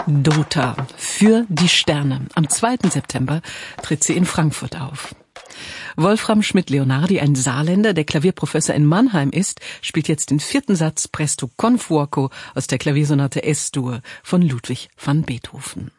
Dota für die Sterne. Am 2. September tritt sie in Frankfurt auf. Wolfram Schmidt-Leonardi, ein Saarländer, der Klavierprofessor in Mannheim ist, spielt jetzt den 4. Satz Presto con fuoco aus der Klaviersonate S-Dur von Ludwig van Beethoven.